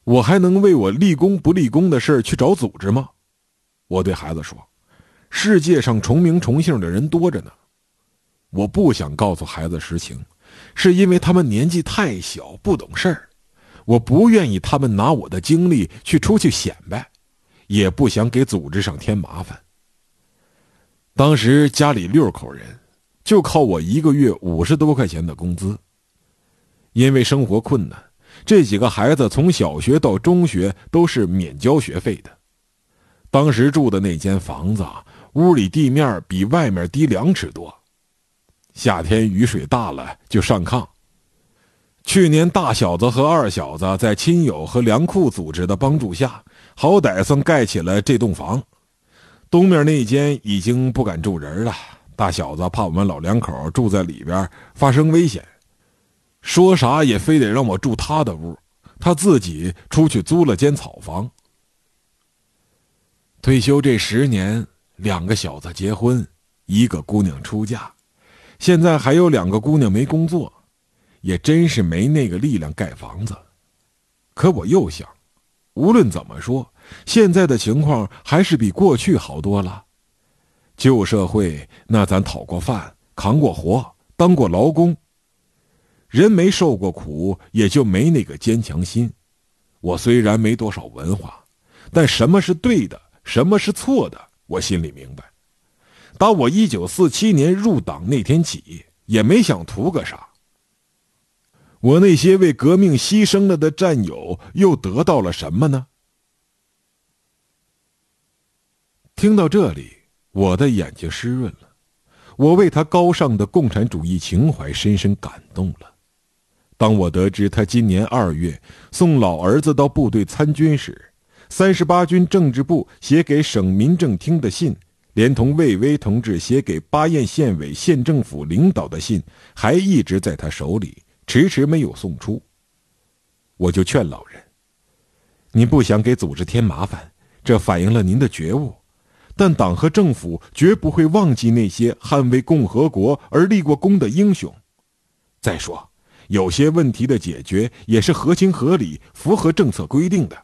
我还能为我立功不立功的事去找组织吗？我对孩子说，世界上重名重姓的人多着呢。我不想告诉孩子实情，是因为他们年纪太小，不懂事儿。我不愿意他们拿我的经历去出去显摆，也不想给组织上添麻烦。当时家里6口人，就靠我1个月50多块钱的工资。因为生活困难，这几个孩子从小学到中学都是免交学费的。当时住的那间房子，屋里地面比外面低2尺多，夏天雨水大了就上炕。去年大小子和二小子在亲友和粮库组织的帮助下，好歹算盖起了这栋房。东面那间已经不敢住人了，大小子怕我们老2口住在里边发生危险，说啥也非得让我住他的屋，他自己出去租了间草房。退休这10年，2个小子结婚，1个姑娘出嫁，现在还有2个姑娘没工作，也真是没那个力量盖房子。可我又想，无论怎么说，现在的情况还是比过去好多了。旧社会那咱讨过饭，扛过活，当过劳工，人没受过苦，也就没那个坚强心。我虽然没多少文化，但什么是对的，什么是错的，我心里明白。打我1947年入党那天起，也没想图个啥。我那些为革命牺牲了的战友又得到了什么呢？听到这里，我的眼睛湿润了。我为他高尚的共产主义情怀深深感动了。当我得知他今年2月送老儿子到部队参军时，38军政治部写给省民政厅的信，连同魏巍同志写给巴彦县委县政府领导的信，还一直在他手里，迟迟没有送出。我就劝老人，您不想给组织添麻烦，这反映了您的觉悟，但党和政府绝不会忘记那些捍卫共和国而立过功的英雄。再说，有些问题的解决也是合情合理，符合政策规定的。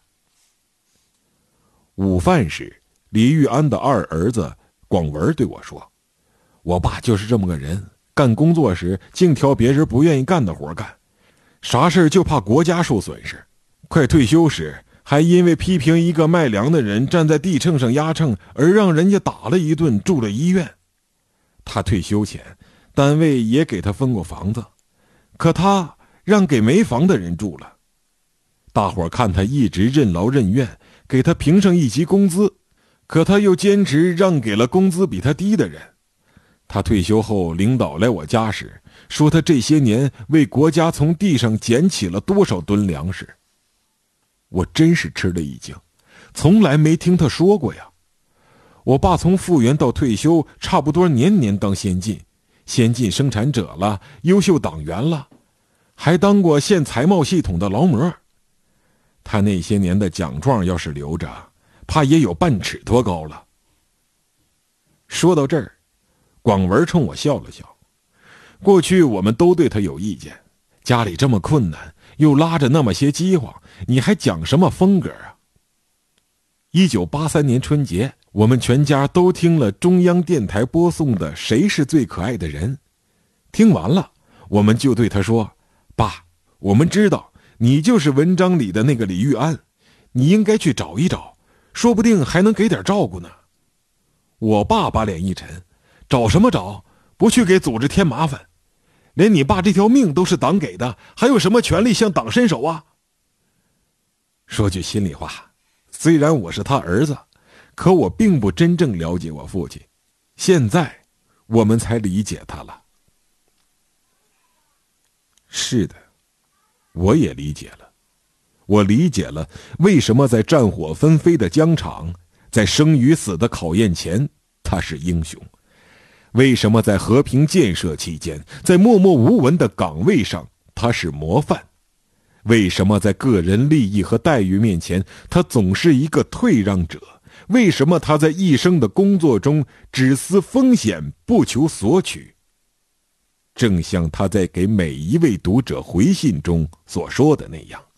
午饭时，李玉安的2儿子广文对我说，我爸就是这么个人，干工作时净挑别人不愿意干的活干，啥事就怕国家受损失。快退休时，还因为批评一个卖粮的人站在地秤上压秤，而让人家打了一顿，住了医院。他退休前，单位也给他分过房子，可他让给没房的人住了。大伙看他一直任劳任怨，给他评上1级工资，可他又坚持让给了工资比他低的人。他退休后，领导来我家时，说他这些年为国家从地上捡起了多少吨粮食。我真是吃了一惊，从来没听他说过呀。我爸从复员到退休，差不多年年当先进，先进生产者了，优秀党员了，还当过县财贸系统的劳模。他那些年的奖状要是留着，怕也有半尺多高了。说到这儿，广文冲我笑了笑。过去我们都对他有意见，家里这么困难，又拉着那么些饥荒，你还讲什么风格啊？1983年春节，我们全家都听了中央电台播送的《谁是最可爱的人》。听完了，我们就对他说，爸，我们知道你就是文章里的那个李玉安，你应该去找一找，说不定还能给点照顾呢。我爸把脸一沉，找什么找，不去给组织添麻烦，连你爸这条命都是党给的，还有什么权利向党伸手啊？说句心里话，虽然我是他儿子，可我并不真正了解我父亲，现在我们才理解他了。是的，我也理解了。我理解了为什么在战火纷飞的疆场，在生与死的考验前，他是英雄；为什么在和平建设期间，在默默无闻的岗位上，他是模范；为什么在个人利益和待遇面前，他总是一个退让者；为什么他在一生的工作中只思风险，不求索取。正像他在给每一位读者回信中所说的那样，